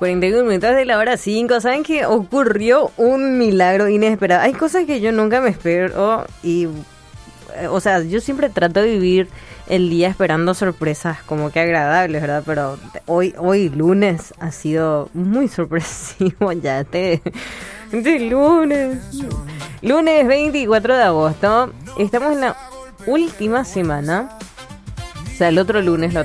41 minutos de la hora 5. ¿Saben qué? Ocurrió un milagro inesperado. Hay cosas que yo nunca me espero y... O sea, yo siempre trato de vivir el día esperando sorpresas como que agradables, ¿verdad? Pero hoy lunes ha sido muy sorpresivo ya. Este lunes 24 de agosto. Estamos en la última semana. O sea, el otro lunes,